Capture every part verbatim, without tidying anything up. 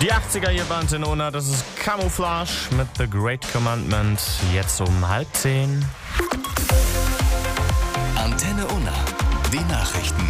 Die achtziger hier bei Antenne Unna, das ist Camouflage mit The Great Commandment. Jetzt um halb zehn. Antenne Unna, die Nachrichten.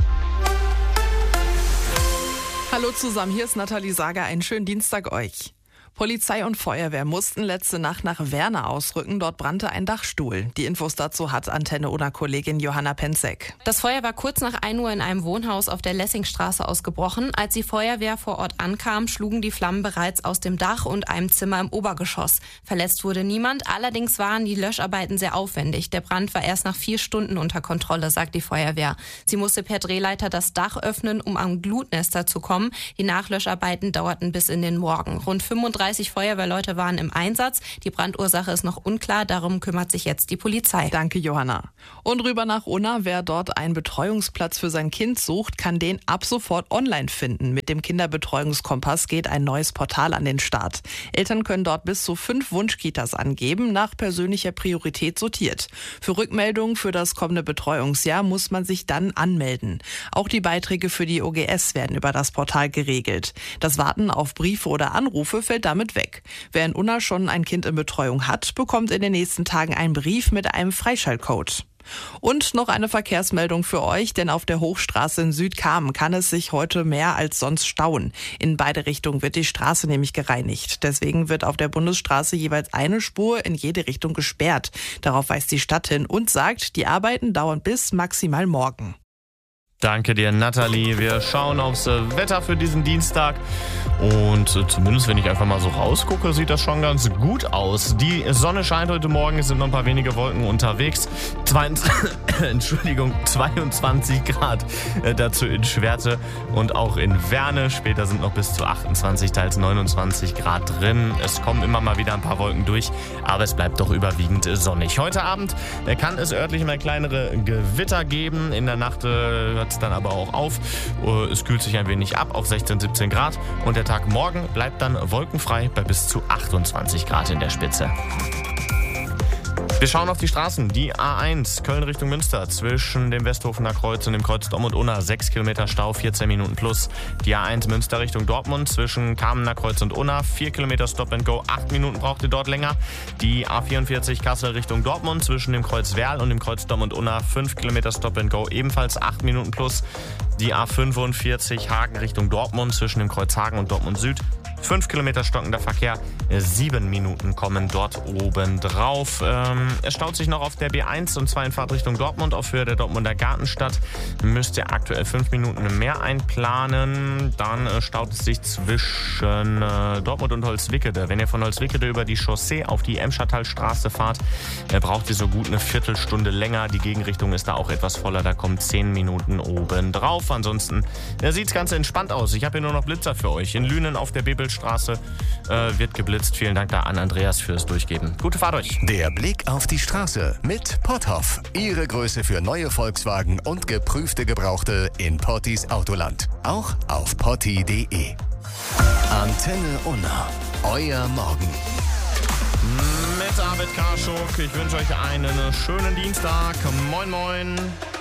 Hallo zusammen, hier ist Nathalie Sager. Einen schönen Dienstag euch. Polizei und Feuerwehr mussten letzte Nacht nach Werne ausrücken. Dort brannte ein Dachstuhl. Die Infos dazu hat Antenne Unna-Kollegin Johanna Penzek. Das Feuer war kurz nach ein Uhr in einem Wohnhaus auf der Lessingstraße ausgebrochen. Als die Feuerwehr vor Ort ankam, schlugen die Flammen bereits aus dem Dach und einem Zimmer im Obergeschoss. Verletzt wurde niemand, allerdings waren die Löscharbeiten sehr aufwendig. Der Brand war erst nach vier Stunden unter Kontrolle, sagt die Feuerwehr. Sie musste per Drehleiter das Dach öffnen, um am Glutnester zu kommen. Die Nachlöscharbeiten dauerten bis in den Morgen. Rund fünfunddreißig Feuerwehrleute waren im Einsatz. Die Brandursache ist noch unklar, darum kümmert sich jetzt die Polizei. Danke, Johanna. Und rüber nach Unna. Wer dort einen Betreuungsplatz für sein Kind sucht, kann den ab sofort online finden. Mit dem Kinderbetreuungskompass geht ein neues Portal an den Start. Eltern können dort bis zu fünf Wunschkitas angeben, nach persönlicher Priorität sortiert. Für Rückmeldungen für das kommende Betreuungsjahr muss man sich dann anmelden. Auch die Beiträge für die O G S werden über das Portal geregelt. Das Warten auf Briefe oder Anrufe fällt damit weg. Wer in Unna schon ein Kind in Betreuung hat, bekommt in den nächsten Tagen einen Brief mit einem Freischaltcode. Und noch eine Verkehrsmeldung für euch, denn auf der Hochstraße in Südkamen kann es sich heute mehr als sonst stauen. In beide Richtungen wird die Straße nämlich gereinigt. Deswegen wird auf der Bundesstraße jeweils eine Spur in jede Richtung gesperrt. Darauf weist die Stadt hin und sagt, die Arbeiten dauern bis maximal morgen. Danke dir, Nathalie. Wir schauen aufs Wetter für diesen Dienstag. Und zumindest, wenn ich einfach mal so rausgucke, sieht das schon ganz gut aus. Die Sonne scheint heute Morgen, es sind noch ein paar wenige Wolken unterwegs. zweiundzwanzig, Entschuldigung, zweiundzwanzig Grad äh, dazu in Schwerte und auch in Werne. Später sind noch bis zu achtundzwanzig, teils neunundzwanzig Grad drin. Es kommen immer mal wieder ein paar Wolken durch, aber es bleibt doch überwiegend sonnig. Heute Abend äh, kann es örtlich mal kleinere Gewitter geben. In der Nacht äh, hört es dann aber auch auf. Es kühlt sich ein wenig ab auf sechzehn, siebzehn Grad und der Tag morgen bleibt dann wolkenfrei bei bis zu achtundzwanzig Grad in der Spitze. Wir schauen auf die Straßen. Die A eins Köln Richtung Münster zwischen dem Westhofener Kreuz und dem Kreuz Dom und Unna. sechs Kilometer Stau, vierzehn Minuten plus. Die A eins Münster Richtung Dortmund zwischen Kamener Kreuz und Unna. vier Kilometer Stop and Go, acht Minuten braucht ihr dort länger. Die A vierundvierzig Kassel Richtung Dortmund zwischen dem Kreuz Werl und dem Kreuz Dom und Unna. fünf Kilometer Stop and Go, ebenfalls acht Minuten plus. Die A fünfundvierzig Hagen Richtung Dortmund zwischen dem Kreuz Hagen und Dortmund Süd. fünf Kilometer stockender Verkehr, sieben Minuten kommen dort oben drauf. Ähm, es staut sich noch auf der B eins und zwar in Fahrtrichtung Dortmund auf Höhe der Dortmunder Gartenstadt. Müsst ihr aktuell fünf Minuten mehr einplanen. Dann äh, staut es sich zwischen äh, Dortmund und Holzwickede. Wenn ihr von Holzwickede über die Chaussee auf die Emschertalstraße fahrt, äh, braucht ihr so gut eine Viertelstunde länger. Die Gegenrichtung ist da auch etwas voller, da kommen zehn Minuten oben drauf. Ansonsten äh, sieht es ganz entspannt aus. Ich habe hier nur noch Blitzer für euch. In Lünen auf der Bebelstraße äh, wird geblitzt. Vielen Dank da an Andreas fürs Durchgeben. Gute Fahrt euch. Der Blick auf die Straße mit Potthoff. Ihre Größe für neue Volkswagen und geprüfte Gebrauchte in Pottis Autoland. Auch auf potti punkt de. Antenne Unna. Euer Morgen. Mit David Karschuk. Ich wünsche euch einen schönen Dienstag. Moin, moin.